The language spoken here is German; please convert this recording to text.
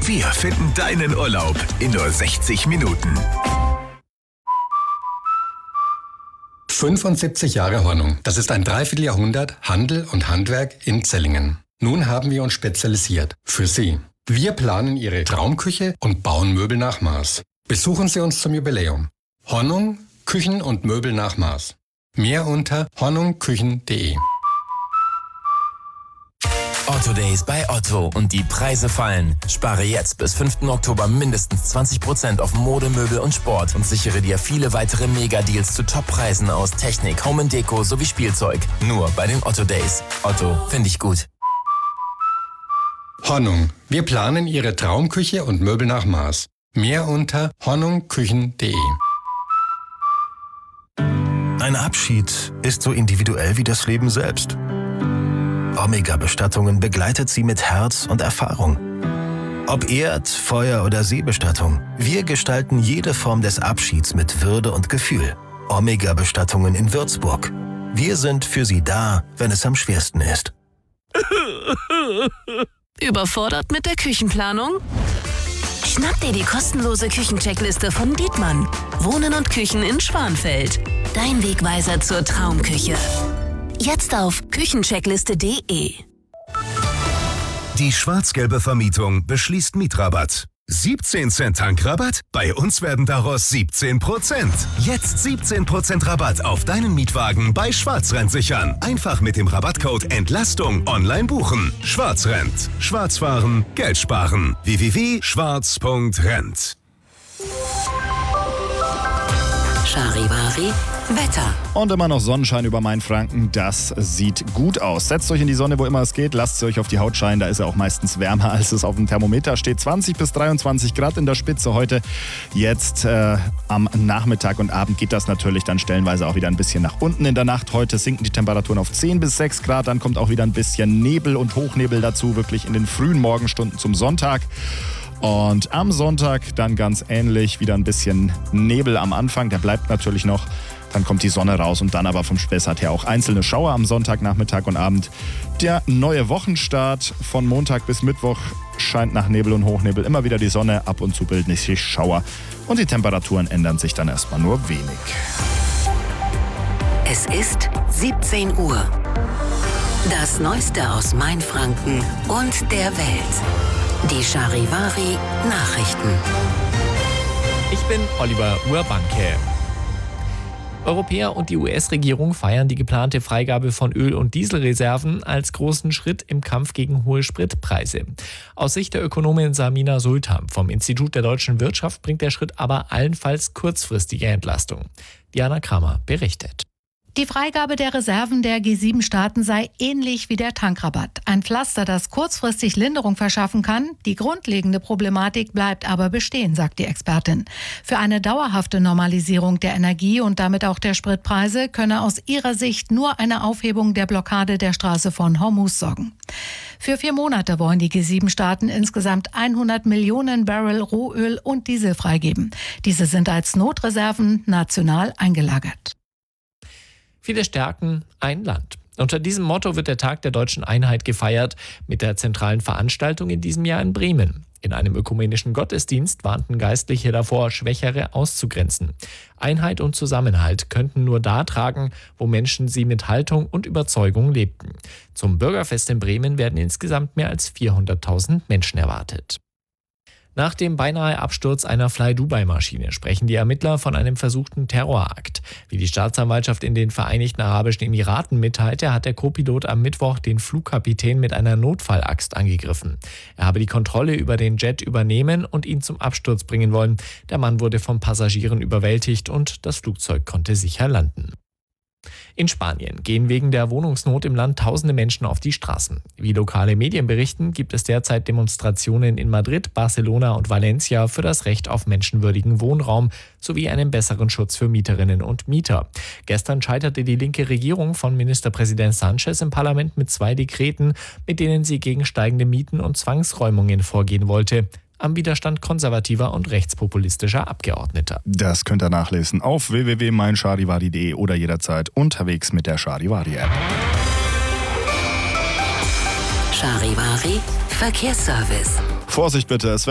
Wir finden deinen Urlaub in nur 60 Minuten. 75 Jahre Hornung. Das ist ein Dreivierteljahrhundert Handel und Handwerk in Zellingen. Nun haben wir uns spezialisiert. Für Sie. Wir planen Ihre Traumküche und bauen Möbel nach Maß. Besuchen Sie uns zum Jubiläum. Hornung, Küchen und Möbel nach Maß. Mehr unter hornungküchen.de. Otto Days bei Otto und die Preise fallen. Spare jetzt bis 5. Oktober mindestens 20% auf Mode, Möbel und Sport und sichere dir viele weitere Mega-Deals zu Top-Preisen aus Technik, Home & Deko sowie Spielzeug. Nur bei den Otto Days. Otto, finde ich gut. Hornung. Wir planen Ihre Traumküche und Möbel nach Maß. Mehr unter hornungküchen.de. Ein Abschied ist so individuell wie das Leben selbst. Omega-Bestattungen begleitet Sie mit Herz und Erfahrung. Ob Erd-, Feuer- oder Seebestattung, wir gestalten jede Form des Abschieds mit Würde und Gefühl. Omega-Bestattungen in Würzburg. Wir sind für Sie da, wenn es am schwersten ist. Überfordert mit der Küchenplanung? Schnapp dir die kostenlose Küchencheckliste von Dietmann. Wohnen und Küchen in Schwanfeld. Dein Wegweiser zur Traumküche. Jetzt auf küchencheckliste.de. Die schwarz-gelbe Vermietung beschließt Mietrabatt. 17 Cent Tankrabatt? Bei uns werden daraus 17%. Jetzt 17% Rabatt auf deinen Mietwagen bei Schwarzrent sichern. Einfach mit dem Rabattcode Entlastung online buchen. Schwarzrent. Schwarz fahren, Geld sparen. www.schwarz.rent. Charivari Wetter. Und immer noch Sonnenschein über Mainfranken, das sieht gut aus. Setzt euch in die Sonne, wo immer es geht, lasst es euch auf die Haut scheinen, da ist er auch meistens wärmer, als es auf dem Thermometer steht. 20 bis 23 Grad in der Spitze heute. Jetzt am Nachmittag und Abend geht das natürlich dann stellenweise auch wieder ein bisschen nach unten in der Nacht. Heute sinken die Temperaturen auf 10 bis 6 Grad, dann kommt auch wieder ein bisschen Nebel und Hochnebel dazu, wirklich in den frühen Morgenstunden zum Sonntag. Und am Sonntag dann ganz ähnlich, wieder ein bisschen Nebel am Anfang, der bleibt natürlich noch. Dann kommt die Sonne raus und dann aber vom Spessart her auch einzelne Schauer am Sonntag, Nachmittag und Abend. Der neue Wochenstart von Montag bis Mittwoch scheint nach Nebel und Hochnebel immer wieder die Sonne, ab und zu bilden sich Schauer. Und die Temperaturen ändern sich dann erstmal nur wenig. Es ist 17 Uhr. Das Neueste aus Mainfranken und der Welt. Die Charivari Nachrichten. Ich bin Oliver Urbanke. Europäer und die US-Regierung feiern die geplante Freigabe von Öl- und Dieselreserven als großen Schritt im Kampf gegen hohe Spritpreise. Aus Sicht der Ökonomin Samina Sultan vom Institut der deutschen Wirtschaft bringt der Schritt aber allenfalls kurzfristige Entlastung. Diana Kramer berichtet. Die Freigabe der Reserven der G7-Staaten sei ähnlich wie der Tankrabatt. Ein Pflaster, das kurzfristig Linderung verschaffen kann. Die grundlegende Problematik bleibt aber bestehen, sagt die Expertin. Für eine dauerhafte Normalisierung der Energie und damit auch der Spritpreise könne aus ihrer Sicht nur eine Aufhebung der Blockade der Straße von Hormuz sorgen. Für 4 Monate wollen die G7-Staaten insgesamt 100 Millionen Barrel Rohöl und Diesel freigeben. Diese sind als Notreserven national eingelagert. Viele Stärken, ein Land. Unter diesem Motto wird der Tag der deutschen Einheit gefeiert, mit der zentralen Veranstaltung in diesem Jahr in Bremen. In einem ökumenischen Gottesdienst warnten Geistliche davor, Schwächere auszugrenzen. Einheit und Zusammenhalt könnten nur da tragen, wo Menschen sie mit Haltung und Überzeugung lebten. Zum Bürgerfest in Bremen werden insgesamt mehr als 400.000 Menschen erwartet. Nach dem beinahe Absturz einer Fly-Dubai-Maschine sprechen die Ermittler von einem versuchten Terrorakt. Wie die Staatsanwaltschaft in den Vereinigten Arabischen Emiraten mitteilte, hat der Co-Pilot am Mittwoch den Flugkapitän mit einer Notfallaxt angegriffen. Er habe die Kontrolle über den Jet übernehmen und ihn zum Absturz bringen wollen. Der Mann wurde von Passagieren überwältigt und das Flugzeug konnte sicher landen. In Spanien gehen wegen der Wohnungsnot im Land tausende Menschen auf die Straßen. Wie lokale Medien berichten, gibt es derzeit Demonstrationen in Madrid, Barcelona und Valencia für das Recht auf menschenwürdigen Wohnraum sowie einen besseren Schutz für Mieterinnen und Mieter. Gestern scheiterte die linke Regierung von Ministerpräsident Sánchez im Parlament mit 2 Dekreten, mit denen sie gegen steigende Mieten und Zwangsräumungen vorgehen wollte. Am Widerstand konservativer und rechtspopulistischer Abgeordneter. Das könnt ihr nachlesen auf www.meincharivari.de oder jederzeit unterwegs mit der Charivari-App. Charivari Verkehrsservice. Vorsicht bitte, es